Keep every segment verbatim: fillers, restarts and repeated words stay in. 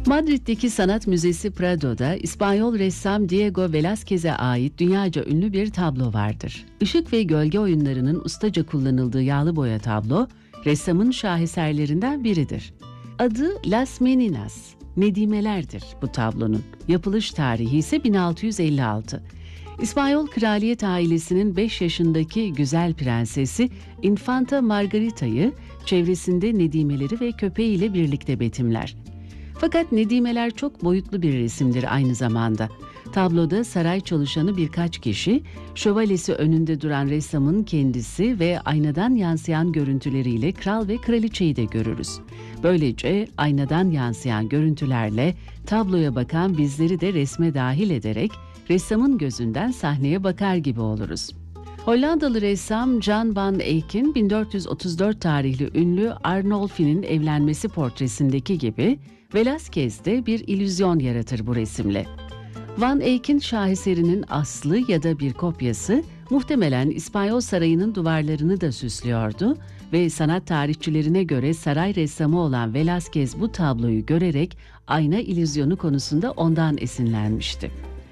Madrid'deki Sanat Müzesi Prado'da İspanyol ressam Diego Velázquez'e ait dünyaca ünlü bir tablo vardır. Işık ve gölge oyunlarının ustaca kullanıldığı yağlı boya tablo, ressamın şaheserlerinden biridir. Adı Las Meninas, Nedimelerdir bu tablonun. Yapılış tarihi ise bin altı yüz elli altı. İspanyol kraliyet ailesinin beş yaşındaki güzel prensesi Infanta Margarita'yı çevresinde nedimeleri ve köpeğiyle birlikte betimler. Fakat nedimeler çok boyutlu bir resimdir aynı zamanda. Tabloda saray çalışanı birkaç kişi, şövalyesi önünde duran ressamın kendisi ve aynadan yansıyan görüntüleriyle kral ve kraliçeyi de görürüz. Böylece aynadan yansıyan görüntülerle tabloya bakan bizleri de resme dahil ederek ressamın gözünden sahneye bakar gibi oluruz. Hollandalı ressam Jan van Eyck'in bin dört yüz otuz dört tarihli ünlü Arnolfi'nin evlenmesi portresindeki gibi Velázquez de bir illüzyon yaratır bu resimle. Van Eyck'in şaheserinin aslı ya da bir kopyası muhtemelen İspanyol sarayının duvarlarını da süslüyordu ve sanat tarihçilerine göre saray ressamı olan Velázquez bu tabloyu görerek ayna illüzyonu konusunda ondan esinlenmişti.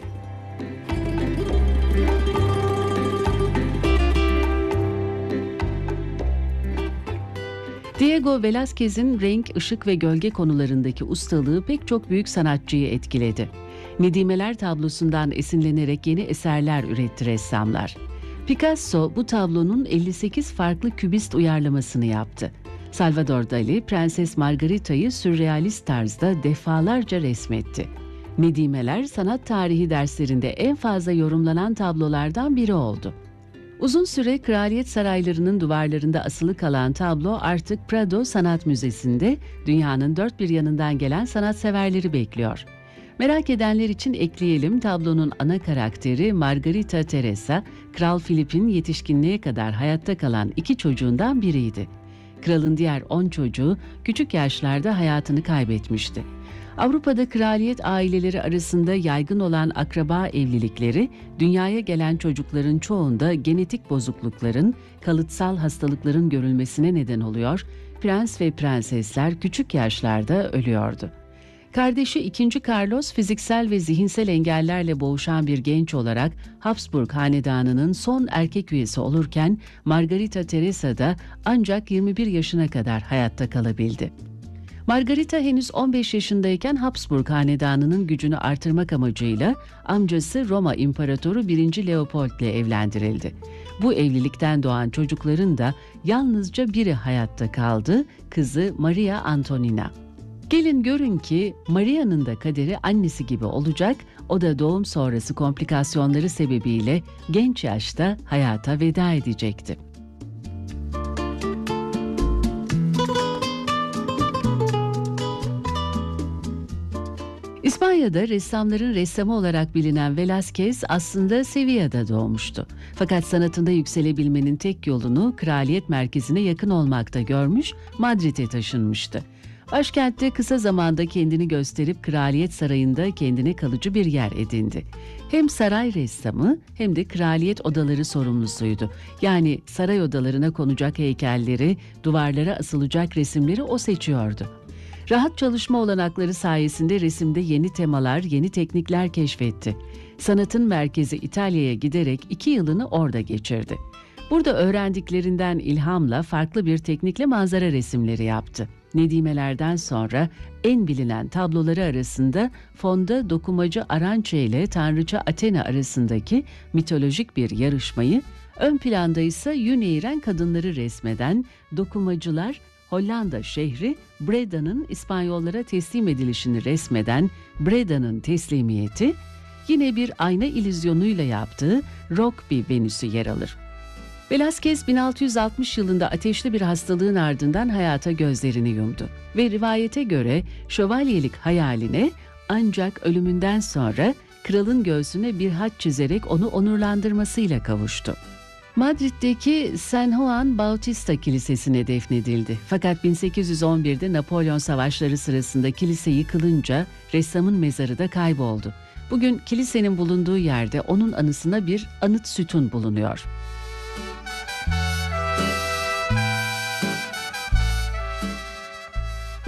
Diego Velázquez'in renk, ışık ve gölge konularındaki ustalığı pek çok büyük sanatçıyı etkiledi. Nedimeler tablosundan esinlenerek yeni eserler üretti ressamlar. Picasso bu tablonun elli sekiz farklı kübist uyarlamasını yaptı. Salvador Dali, Prenses Margarita'yı sürrealist tarzda defalarca resmetti. Nedimeler sanat tarihi derslerinde en fazla yorumlanan tablolardan biri oldu. Uzun süre kraliyet saraylarının duvarlarında asılı kalan tablo artık Prado Sanat Müzesi'nde dünyanın dört bir yanından gelen sanatseverleri bekliyor. Merak edenler için ekleyelim, tablonun ana karakteri Margarita Teresa, Kral Filip'in yetişkinliğe kadar hayatta kalan iki çocuğundan biriydi. Kralın diğer on çocuğu küçük yaşlarda hayatını kaybetmişti. Avrupa'da kraliyet aileleri arasında yaygın olan akraba evlilikleri, dünyaya gelen çocukların çoğunda genetik bozuklukların, kalıtsal hastalıkların görülmesine neden oluyor, prens ve prensesler küçük yaşlarda ölüyordu. Kardeşi ikinci. Carlos fiziksel ve zihinsel engellerle boğuşan bir genç olarak Habsburg hanedanının son erkek üyesi olurken Margarita Teresa da ancak yirmi bir yaşına kadar hayatta kalabildi. Margarita henüz on beş yaşındayken Habsburg hanedanının gücünü artırmak amacıyla amcası Roma İmparatoru birinci. Leopold ile evlendirildi. Bu evlilikten doğan çocukların da yalnızca biri hayatta kaldı, kızı Maria Antonina. Gelin görün ki Maria'nın da kaderi annesi gibi olacak, o da doğum sonrası komplikasyonları sebebiyle genç yaşta hayata veda edecekti. İspanya'da ressamların ressamı olarak bilinen Velázquez aslında Sevilla'da doğmuştu. Fakat sanatında yükselebilmenin tek yolunu kraliyet merkezine yakın olmakta görmüş, Madrid'e taşınmıştı. Başkentte kısa zamanda kendini gösterip kraliyet sarayında kendine kalıcı bir yer edindi. Hem saray ressamı hem de kraliyet odaları sorumlusuydu. Yani saray odalarına konacak heykelleri, duvarlara asılacak resimleri o seçiyordu. Rahat çalışma olanakları sayesinde resimde yeni temalar, yeni teknikler keşfetti. Sanatın merkezi İtalya'ya giderek iki yılını orada geçirdi. Burada öğrendiklerinden ilhamla farklı bir teknikle manzara resimleri yaptı. Nedimelerden sonra en bilinen tabloları arasında fonda dokumacı Arançe ile tanrıça Athena arasındaki mitolojik bir yarışmayı, ön planda ise yün eğiren kadınları resmeden dokumacılar, Hollanda şehri Breda'nın İspanyollara teslim edilişini resmeden Breda'nın teslimiyeti, yine bir ayna illüzyonuyla yaptığı Rokby Venüsü yer alır. Velázquez bin altı yüz altmış yılında ateşli bir hastalığın ardından hayata gözlerini yumdu ve rivayete göre şövalyelik hayaline ancak ölümünden sonra kralın göğsüne bir haç çizerek onu onurlandırmasıyla kavuştu. Madrid'deki San Juan Bautista Kilisesi'ne defnedildi. Fakat bin sekiz yüz on birde Napolyon Savaşları sırasında kilise yıkılınca ressamın mezarı da kayboldu. Bugün kilisenin bulunduğu yerde onun anısına bir anıt sütun bulunuyor.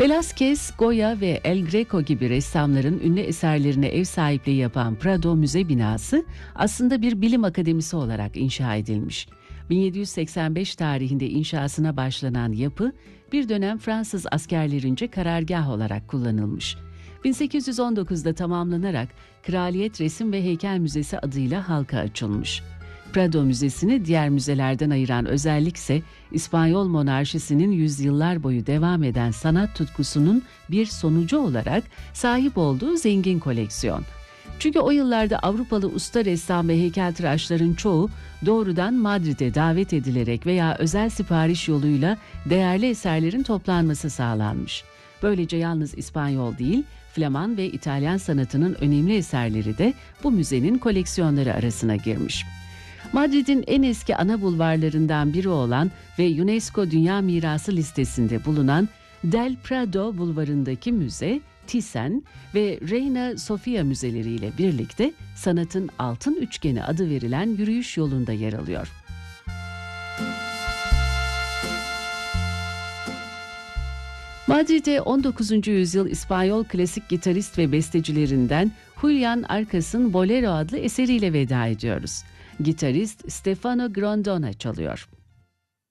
Velázquez, Goya ve El Greco gibi ressamların ünlü eserlerine ev sahipliği yapan Prado Müze binası aslında bir bilim akademisi olarak inşa edilmiş. bin yedi yüz seksen beş tarihinde inşasına başlanan yapı bir dönem Fransız askerlerince karargah olarak kullanılmış. bin sekiz yüz on dokuzda tamamlanarak Kraliyet Resim ve Heykel Müzesi adıyla halka açılmış. Prado Müzesi'ni diğer müzelerden ayıran özellikse İspanyol monarşisinin yüzyıllar boyu devam eden sanat tutkusunun bir sonucu olarak sahip olduğu zengin koleksiyon. Çünkü o yıllarda Avrupalı usta ressam ve heykeltıraşların çoğu doğrudan Madrid'e davet edilerek veya özel sipariş yoluyla değerli eserlerin toplanması sağlanmış. Böylece yalnız İspanyol değil, Flaman ve İtalyan sanatının önemli eserleri de bu müzenin koleksiyonları arasına girmiş. Madrid'in en eski ana bulvarlarından biri olan ve UNESCO Dünya Mirası listesinde bulunan Del Prado bulvarındaki müze, Thyssen ve Reina Sofia müzeleriyle birlikte sanatın altın üçgeni adı verilen yürüyüş yolunda yer alıyor. Madrid'e on dokuzuncu yüzyıl İspanyol klasik gitarist ve bestecilerinden Julian Arcas'ın Bolero adlı eseriyle veda ediyoruz. Gitarist Stefano Grondona çalıyor.